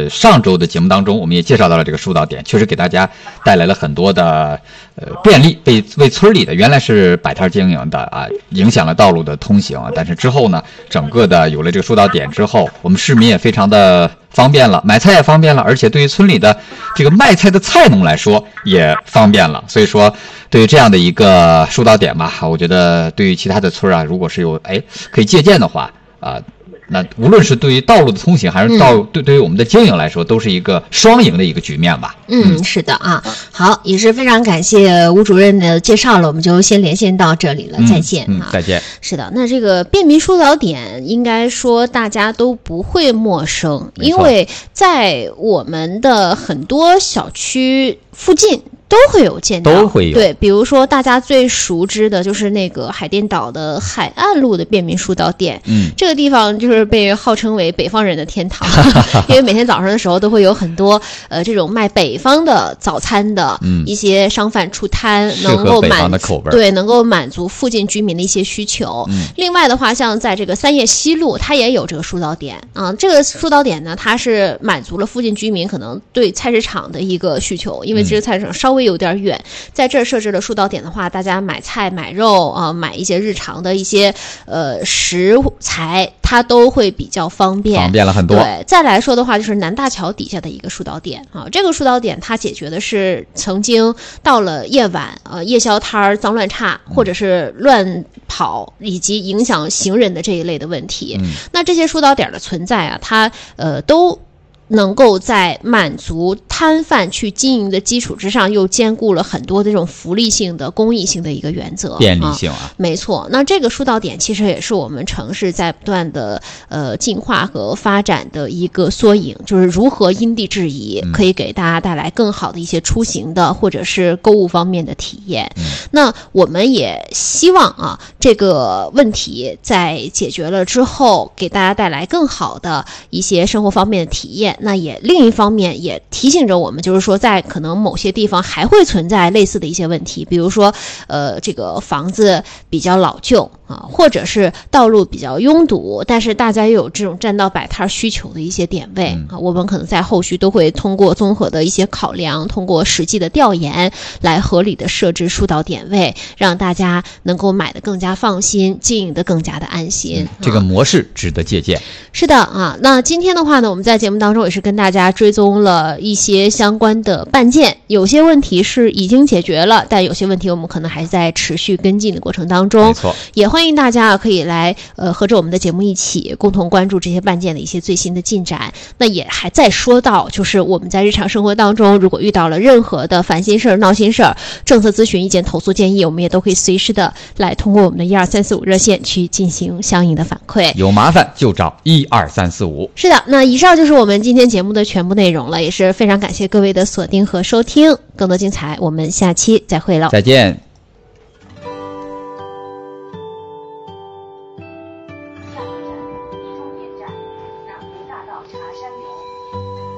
上周的节目当中，我们也介绍到了这个疏导点，确实给大家带来了很多的便利，为村里的原来是摆摊经营的啊，影响了道路的通行啊。但是之后呢，整个的有了这个疏导点之后，我们市民也非常的方便了，买菜也方便了，而且对于村里的这个卖菜的菜农来说也方便了。所以说，对于这样的一个疏导点吧，我觉得对于其他的村啊，如果是有可以借鉴的话啊。那无论是对于道路的通行，还是对于我们的经营来说，都是一个双赢的一个局面吧。 是的啊。好，也是非常感谢吴主任的介绍了，我们就先连线到这里了，再见啊。 再见。 是的，那这个便民疏导点应该说大家都不会陌生，因为在我们的很多小区附近都会有见到， 都会有。 对，比如说大家最熟知的就是那个海淀岛的海岸路的便民疏导点。这个地方就是被号称为北方人的天堂，因为每天早上的时候都会有很多这种卖北方的早餐的一些商贩出摊，能够满足附近居民的一些需求。另外的话，像在这个三叶西路，它也有这个疏导点啊。这个疏导点呢，它是满足了附近居民可能对菜市场的一个需求，因为这个菜市场稍微有点远，在这儿设置了疏导点的话，大家买菜买肉啊，买一些日常的一些食材，它都会比较方便了很多。 对，再来说的话，就是南大桥底下的一个疏导点啊，这个疏导点它解决的是曾经到了夜晚夜宵摊儿脏乱差或者是乱跑以及影响行人的这一类的问题。那这些疏导点的存在啊，它都能够在满足摊贩去经营的基础之上，又兼顾了很多的这种福利性的公益性的一个原则， 便利性啊。 没错，那这个疏导点其实也是我们城市在不断的进化和发展的一个缩影，就是如何因地制宜，可以给大家带来更好的一些出行的或者是购物方面的体验。那我们也希望啊，这个问题在解决了之后，给大家带来更好的一些生活方面的体验。那也另一方面也提醒着我们，就是说在可能某些地方还会存在类似的一些问题，比如说这个房子比较老旧啊，或者是道路比较拥堵，但是大家又有这种占道摆摊需求的一些点位啊，我们可能在后续都会通过综合的一些考量，通过实际的调研来合理的设置疏导点位，让大家能够买得更加放心，经营得更加的安心。 这个模式值得借鉴。 是的啊，那今天的话呢，我们在节目当中也是跟大家追踪了一些相关的办件，有些问题是已经解决了，但有些问题我们可能还在持续跟进的过程当中。 没错， 也欢迎大家可以来和着我们的节目一起共同关注这些办件的一些最新的进展。那也还在说到，就是我们在日常生活当中，如果遇到了任何的烦心事儿、闹心事儿、政策咨询意见、投诉建议，我们也都可以随时的来通过我们的12345热线去进行相应的反馈。 有麻烦就找12345。 是的，那以上就是我们今天节目的全部内容了，也是非常感谢各位的锁定和收听，更多精彩我们下期再会了， 再见。